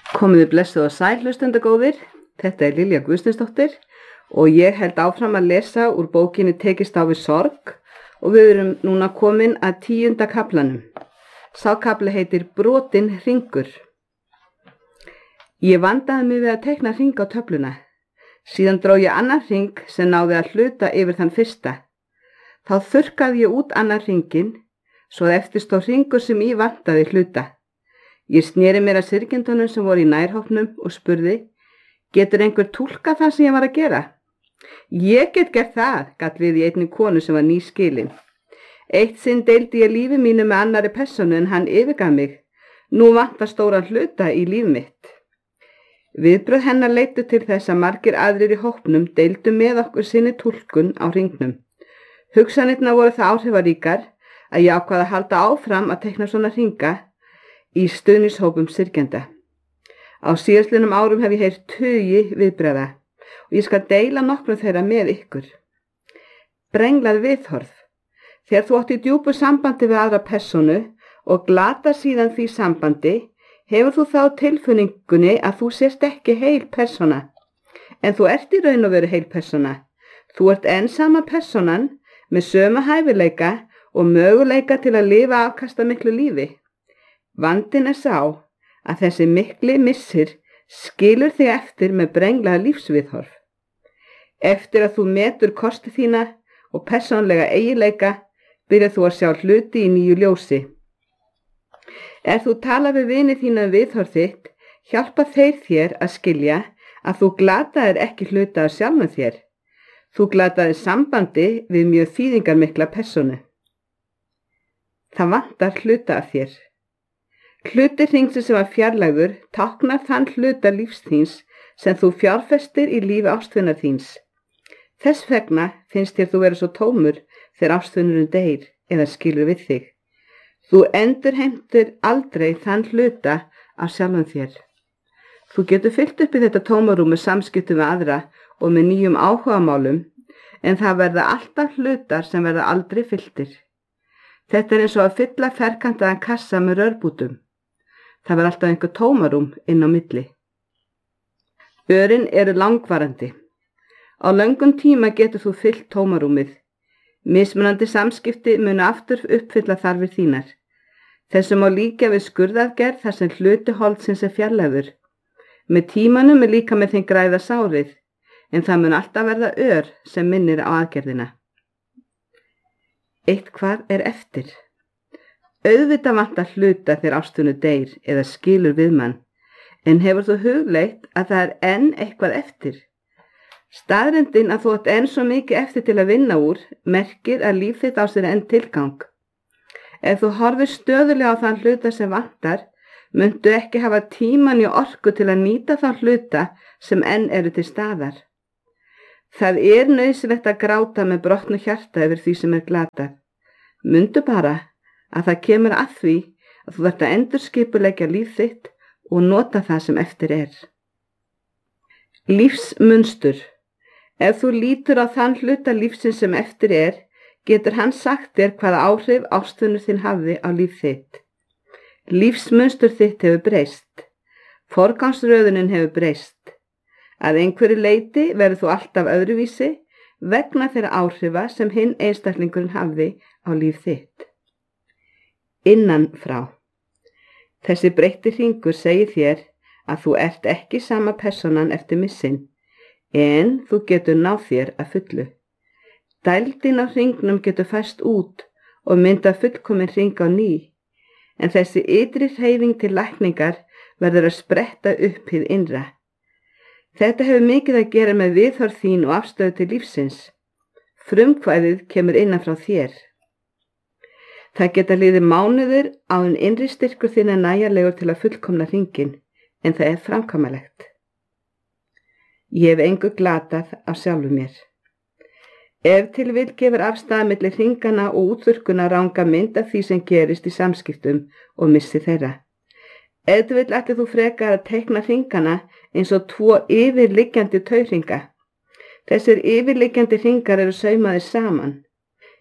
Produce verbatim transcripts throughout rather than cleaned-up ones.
Komiði blessuð og sæl hlustendagóðir, þetta er Lilja Guðsteinsdóttir og ég held áfram að lesa úr bókinni Tekist á við sorg og við erum núna komin að tíunda kaflanum. Sá kafli heitir Brotinn hringur. Ég vandaði mig við að teikna hring á töfluna. Síðan dró ég annan hring sem náði að hluta yfir þann fyrsta. Þá þurrkaði ég út annan hringinn, svo eftir stóð hringur sem ég vandaði hluta. Ég sneri mér að syrgjendunum sem voru í nærhópnum og spurði, getur einhver túlkað það sem ég var að gera? Ég get gert það, gat við í einni konu sem var nýskilin. Eitt sinn deildi ég lífi mínu með annari persónu en hann yfirgaf mig. Nú vantar stóran hluta í líf mitt. Viðbrögð hennar leiddu til þess að margir aðrir í hópnum deildu með okkur sinni túlkun á hringnum. Hugsanirnar voru það áhrifaríkar að ég ákvað að halda áfram að teikna svona hringa í stuðnishópum syrgjenda. Á síðastliðnum árum hef ég heyrt tugi viðbragða og ég skal deila nokkrum þeirra með ykkur. Brenglað viðhorf. Þegar þú átt í djúpu sambandi við aðra persónu og glata síðan því sambandi, hefur þú þá tilfinningunni að þú sést ekki heil persóna. En þú ert í raun og veru heil persóna. Þú ert enn sama persónan með sömu hæfileika og möguleika til að lifa afkasta miklu lífi. Vandinn er sá að þessi mikli missir skilur þig eftir með brenglaða lífsviðhorf. Eftir að þú metur kosti þína og persónlega eiginleika, byrjar þú að sjá hluti í nýju ljósi. Ef þú tala við vini þína um viðhorf þitt, hjálpa þeir þér að skilja að þú glataðir ekki hluta af sjálfum þér. Þú glataðir sambandi við mjög þýðingarmikla persónu. Það vantar hluta af þér. Hluti hringsins sem var fjarlægur táknar þann hluta lífs þíns sem þú fjárfestir í lífi ástvinar þíns. Þess vegna finnst þér þú vera svo tómur þegar ástvinurinn deyr eða skilur við þig. Þú endurheimtir aldrei þann hluta af sjálfum þér. Þú getur fyllt upp í þetta tómarúm með samskiptum við aðra og með nýjum áhugamálum, en það verða alltaf hlutar sem verða aldrei fylltir. Þetta er eins og að fylla ferkantaðan kassa með rörbútum. Það verður alltaf einhver tómarúm inn á milli. Örin eru langvarandi. Á löngum tíma getur þú fyllt tómarúmið. Mismunandi samskipti munu aftur uppfylla þarfir þínar. Þessu má líka við skurðaðgerð þar sem hluti holdsins er fjarlægur. Með tímanum er líka með þeim græða sárið, en það mun alltaf verða ör sem minnir á aðgerðina. Eitthvað er eftir. Auðvitað vantar hluta þegar ástvinu deyr eða skilur við mann, en hefur þú hugleitt að það er enn eitthvað eftir. Staðreyndin að þú átt enn svo mikið eftir til að vinna úr merkir að líf þitt á sér enn tilgang. Ef þú horfir stöðulega á þann hluta sem vantar, muntu ekki hafa tíman í orku til að nýta þann hluta sem enn eru til staðar. Það er nauðsynlegt að gráta með brotnu hjarta yfir því sem er glatað. Mundu bara að það kemur að því að þú þarft að endurskipuleggja líf þitt og nota það sem eftir er. Lífsmunstur. Ef þú lítur á þann hluta lífsins sem eftir er, getur hann sagt þér hvaða áhrif ástvinur þinn hafði á líf þitt. Lífsmunstur þitt hefur breyst. Forgangsröðunin hefur breyst. Að einhverju leyti verður þú alltaf öðruvísi vegna þeirra áhrifa sem hinn einstaklingurinn hafði á líf þitt. Innan frá. Þessi breytti hringur segir þér að þú ert ekki sama persónan eftir missin, en þú getur náð þér að fullu. Dældin á hringnum getur fæst út og mynda fullkomin hring á ný, en þessi ytri hreyfing til lækningar verður að spretta upp hið innra. Þetta hefur mikið að gera með viðhorf þín og afstöðu til lífsins. Frumkvæðið kemur innan frá þér. Það geta liðið mánuður á en innri styrkur þín er nægjanlegur til að fullkomna hringinn, en það er framkvæmanlegt. Ég hef engu glatað á sjálfu mér. Ef til vill gefur afstæða milli hringana og útþurrkuna ranga mynd af því sem gerist í samskiptum og missi þeirra. Ef til vill ætlir þú frekar að teikna hringana eins og tvo yfirliggjandi tauhringa. Þessir yfirliggjandi hringar eru saumaðir saman.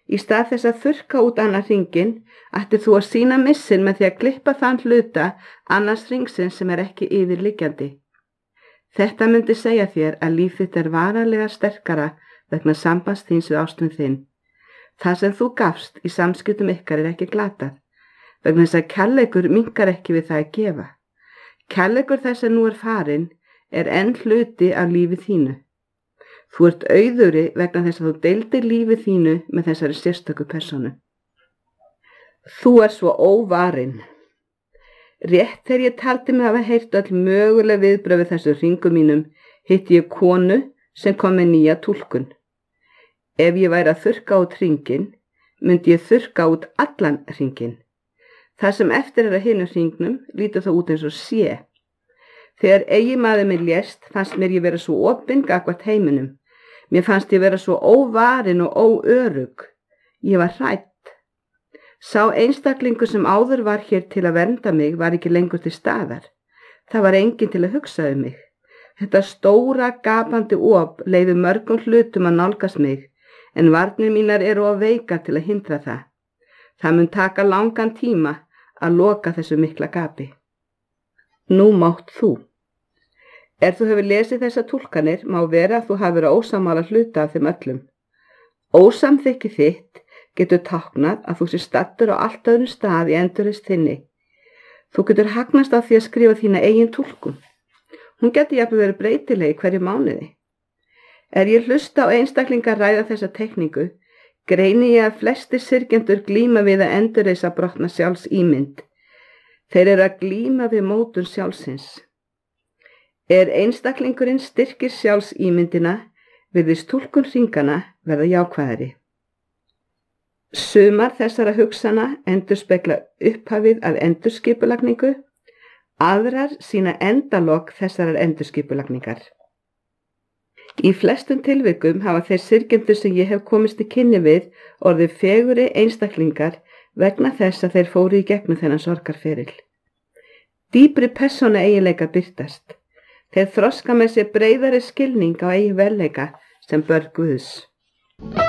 Í stað þess að þurrka út annar hringinn, ættir þú að sýna missin með því að klippa þann hluta annars hringsins sem er ekki yfirliggjandi. Þetta myndi segja þér að líf þitt er varanlega sterkara vegna sambands þíns við ástvin þinn. Það sem þú gafst í samskiptum ykkar er ekki glatað, vegna þess að kærleikur minnkar ekki við það að gefa. Kærleikur þess að nú er farinn er enn hluti af lífi þínu. Þú ert auðugri vegna þess að þú deildir lífi þínu með þessari sérstöku persónu. Þú er svo óvarinn. Rétt þegar ég taldi mig hafa heyrt öll möguleg viðbrögð við þessu hringum mínum, hitti ég konu sem kom með nýja túlkun. Ef ég væri að þurrka út hringinn, myndi ég þurrka út allan hringinn. Það sem eftir er að hinu hringnum lítur það út eins og sé. Þegar eiginmaður minn lést fannst mér ég vera svo opin gagnvart heiminum. Mér fannst ég vera svo óvarin og óörugg. Ég var hrædd. Sá einstaklingur sem áður var hér til að vernda mig var ekki lengur til staðar. Það var enginn til að hugsa um mig. Þetta stóra, gapandi op leyfir mörgum hlutum að nálgast mig, en varnir mínar eru of veikar til að hindra það. Það mun taka langan tíma að loka þessu mikla gapi. Nú mátt þú. Er þú hefur lesið þessar túlkanir, má vera að þú hafi verið ósammála hluta af þeim öllum. Ósamþykki þitt getur táknað að þú sé staddur á allt öðrum stað í endurreisn þinni. Þú getur hagnast á því að skrifa þína eigin túlkun. Hún getur jafnvel verið breytileg í hverju mánuði. Er ég hlusta á einstaklingar ræða þessa teikningu, greini ég að flestir syrgjendur glíma við að endurreisa brotna sjálfs ímynd. Þeir eru að glíma við mótun sjálfsins. Er einstaklingurinn styrkir sjálfs ímyndina, virðist túlkun hringana verða jákvæðari. Sumar þessara hugsana endurspegla upphafið af endurskipulagningu, aðrar sína endalok þessarar endurskipulagningar. Í flestum tilvikum hafa þeir syrgjendur sem ég hef komist í kynni við orðið feguri einstaklingar vegna þess að þeir fóru í gegnum þennan sorgarferil. Dýpri persónu eiginleika birtast. Þeir þroska með sér breiðari skilning á eigin velleika sem börn Guðs.